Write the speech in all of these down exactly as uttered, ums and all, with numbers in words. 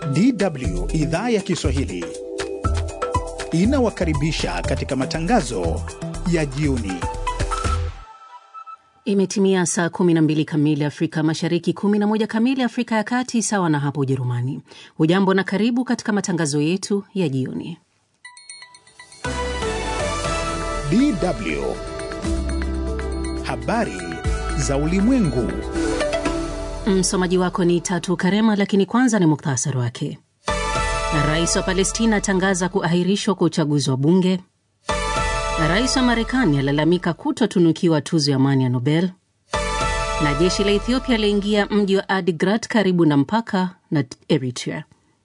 D W idhaa ya Kiswahili inawakaribisha katika matangazo ya jioni. Imetimia saa kumi na mbili kamili Afrika Mashariki, kumi na moja kamili Afrika ya Kati, sawa na hapo Ujerumani. Hujambo na karibu katika matangazo yetu ya jioni. D W habari za ulimwengu. Msomaji wako ni Tatu Karema, lakini kwanza ni mukhtasari wake. Rais wa Palestina atangaza kuahirishwa kwa uchaguzi wa bunge. Rais wa Marekani alalamika kutotunukiwa tuzo ya amani ya Nobel. Na jeshi la Ethiopia laingia mji wa Adigrat karibu na mpaka na Eritrea.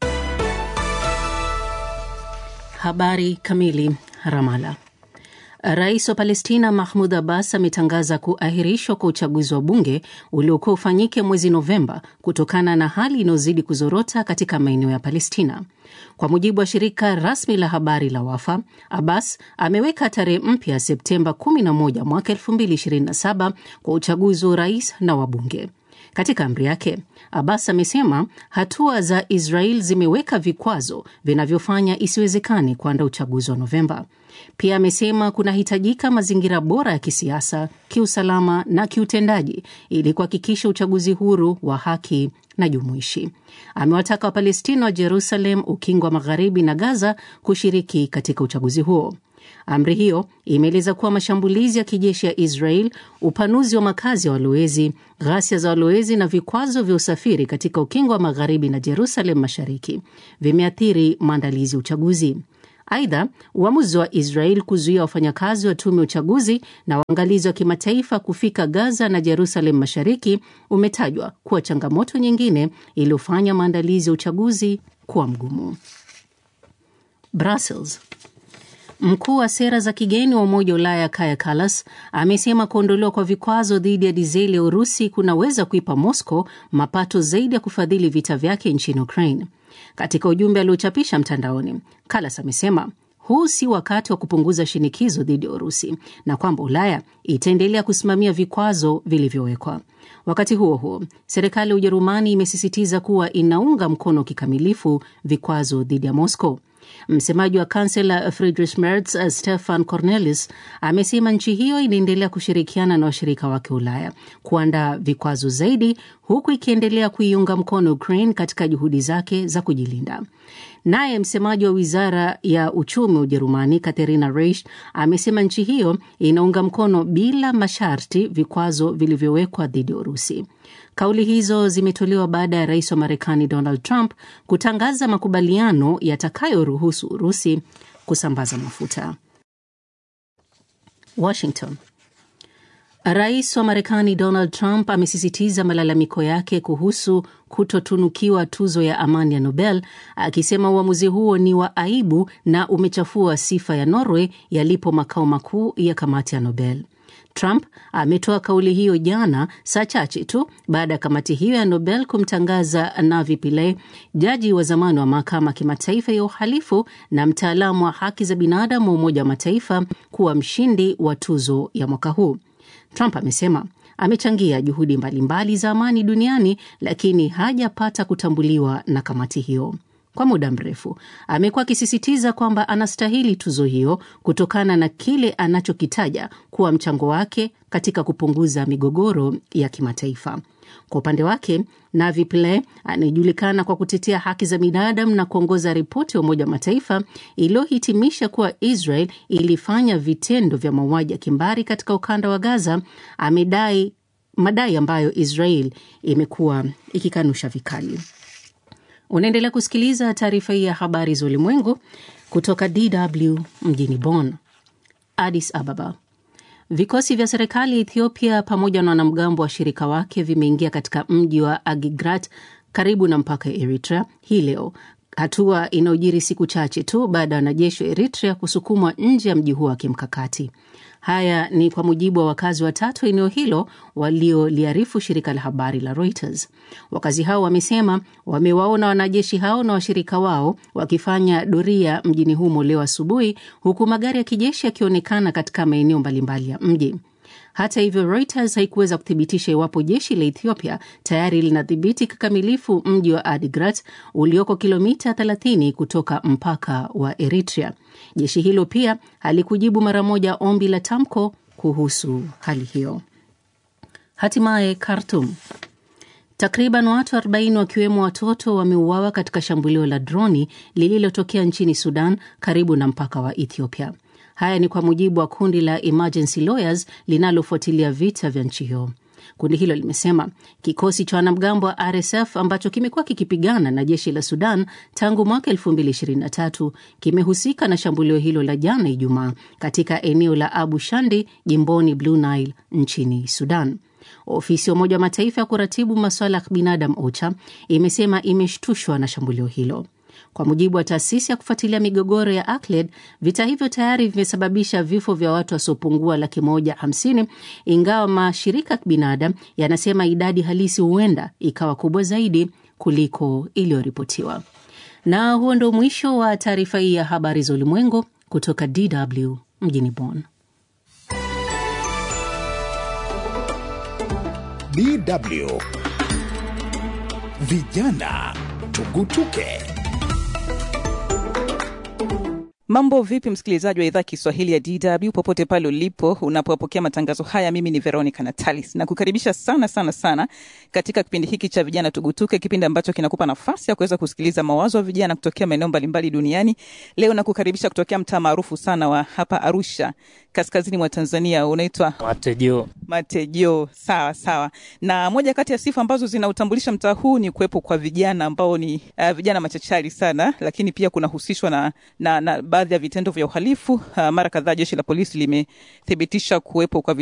Habari kamili. Ramallah. Rais wa Palestina Mahmoud Abbas ametangaza kuahirishwa kwa uchaguzi wa bunge uliokuwa ufanyike mwezi Novemba kutokana na hali inayozidi kuzorota katika maeneo ya Palestina. Kwa mujibu wa shirika rasmi la habari la Wafa, Abbas ameweka tarehe mpya Septemba kumi na moja mwaka elfu mbili ishirini na saba kwa uchaguzi wa rais na wabunge. Katika amri yake, Abbas amesema hatua za Israel zimeweka vikwazo vinavyofanya isiwezekane kuandaa uchaguzi wa Novemba. Pia amesema kunahitajika mazingira bora ya kisiasa, kiusalama na kiutendaji ili kuhakikisha uchaguzi huru, wa haki na jumuishi. Amewataka Wapalestina wa Jerusalem, Ukingo wa Magharibi na Gaza kushiriki katika uchaguzi huo. Amri hiyo imeeleza kuwa mashambulizi ya kijeshi ya Israel, upanuzi wa makazi ya walowezi, ghasia za walowezi na vikwazo vya usafiri katika Ukingo wa Magharibi na Jerusalem Mashariki vimeathiri maandalizi ya uchaguzi. Aidha, uamuzi wa Israel kuzuia wafanyakazi wa tume ya uchaguzi na waangalizi wa kimataifa kufika Gaza na Jerusalem Mashariki umetajwa kuwa changamoto nyingine iliyofanya maandalizi ya uchaguzi kuwa mgumu. Brussels. Mkuu wa sera za kigeni wa Umoja wa Ulaya Kaja Kallas amesema kuondolewa kwa vikwazo dhidi ya dizeli ya Urusi kunaweza kuipa Moscow mapato zaidi ya kufadhili vita vyake nchini Ukraine. Katika ujumbe aliochapisha mtandaoni, Kallas amesema huu si wakati wa kupunguza shinikizo dhidi ya Urusi na kwamba Ulaya itaendelea kusimamia vikwazo vilivyowekwa. Wakati huo huo, serikali ya Ujerumani imesisitiza kuwa inaunga mkono kikamilifu vikwazo dhidi ya Moscow. Msemaji wa kansela Friedrich Merz, Stefan Cornelis, amesema nchi hiyo inaendelea kushirikiana na washirika wake Ulaya kuandaa vikwazo zaidi, huku ikiendelea kuiunga mkono Ukraine katika juhudi zake za kujilinda. Naye msemaji wa wizara ya uchumi wa Ujerumani Katharina Reisch amesema nchi hiyo inaunga mkono bila masharti vikwazo vilivyowekwa dhidi ya Urusi. Kauli hizo zimetolewa baada ya rais wa Marekani Donald Trump kutangaza makubaliano yatakayoruhusu Urusi kusambaza mafuta. Washington. Rais wa Marekani Donald Trump amesisitiza malalamiko yake kuhusu kutotunukiwa tuzo ya amani ya Nobel, akisema uamuzi huo ni wa aibu na umechafua sifa ya Norway yalipo makao makuu ya kamati ya Nobel. Trump ametoa kauli hiyo jana, saa chache tu baada ya kamati hiyo ya Nobel kumtangaza Navi Pillay, jaji wa zamani wa mahakama kimataifa ya uhalifu na mtaalamu wa haki za binadamu wa Umoja wa Mataifa, kuwa mshindi wa tuzo ya mwaka huu. Trump amesema amechangia juhudi mbalimbali za amani duniani, lakini hajapata kutambuliwa na kamati hiyo. Kwa muda mrefu amekuwa akisisitiza kwamba anastahili tuzo hiyo kutokana na kile anachokitaja kuwa mchango wake katika kupunguza migogoro ya kimataifa. Kwa upande wake, Navi Pillay anajulikana kwa kutetea haki za binadamu na kuongoza ripoti ya Umoja wa Mataifa iliyohitimisha kuwa Israel ilifanya vitendo vya mauaji ya kimbari katika ukanda wa Gaza. Amedai madai ambayo Israel imekuwa ikikanusha vikali. Unaendelea kusikiliza taarifa hii ya habari za ulimwengu kutoka D W mjini Bonn. Addis Ababa. Vikosi vya serikali ya Ethiopia pamoja na wanamgambo wa shirika wake vimeingia katika mji wa Adigrat karibu na mpaka ya Eritrea hii leo, hatua inayojiri siku chache tu baada ya wanajeshi wa Eritrea kusukumwa nje ya mji huo wa kimkakati. Haya ni kwa mujibu wa wakazi watatu eneo hilo walioliarifu shirika la habari la Reuters. Wakazi hao wamesema wamewaona wanajeshi hao na washirika wao wakifanya doria mjini humo leo asubuhi, huku magari ya kijeshi yakionekana katika maeneo mbalimbali ya mji. Hata hivyo, Reuters haikuweza kuthibitisha iwapo jeshi la Ethiopia tayari linadhibiti kikamilifu mji wa Adigrat ulioko kilomita thelathini kutoka mpaka wa Eritrea. Jeshi hilo pia halikujibu mara moja ombi la Tamko kuhusu hali hiyo. Hatimaye Khartoum. Takriban watu arobaini wakiwemo watoto wameuawa katika shambulio la droni lililotokea nchini Sudan karibu na mpaka wa Ethiopia. Haya ni kwa mujibu wa kundi la Emergency Lawyers linalofuatilia vita vya nchi hiyo. Kundi hilo limesema kikosi cha wanamgambo wa R S F ambacho kimekuwa kikipigana na jeshi la Sudan tangu mwaka elfu mbili ishirini na tatu kimehusika na shambulio hilo la jana Ijumaa katika eneo la Abu Shandi jimboni Blue Nile nchini Sudan. Ofisi ya Umoja wa Mataifa ya kuratibu masuala ya binadamu OCHA imesema imeshtushwa na shambulio hilo. Kwa mujibu wa taasisi ya kufuatilia migogoro ya Acled, vita hivyo tayari vimesababisha vifo vya watu wasiopungua laki moja hamsini, ingawa mashirika ya binadamu yanasema idadi halisi huenda ikawa kubwa zaidi kuliko iliyoripotiwa. Na huo ndio mwisho wa taarifa hii ya habari za ulimwengu kutoka D W mjini Bonn. D W Vijana Tugutuke. Mambo vipi msikilizaji wa idhaa Kiswahili ya D W popote pale ulipo unapopokea matangazo haya. Mimi ni Veronica Natalis na kukaribisha sana sana sana katika kipindi hiki cha Vijana Tugutuke, kipindi ambacho kinakupa nafasi ya kuweza kusikiliza mawazo ya vijana kutokea maeneo mbalimbali duniani. Leo nakukaribisha kutokea mtaa maarufu sana wa hapa Arusha, kaskazini mwa Tanzania, unaitwa Matejo. Matejo, sawa sawa. Na moja kati ya sifa ambazo zinautambulisha mtaa huu ni kuwepo kwa vijana ambao ni uh, vijana machachari sana, lakini pia kuna husishwa na, na, na baadhi ya vitendo vya uhalifu. Uh, mara kadhaa jeshi la polisi limethibitisha kuwepo kwa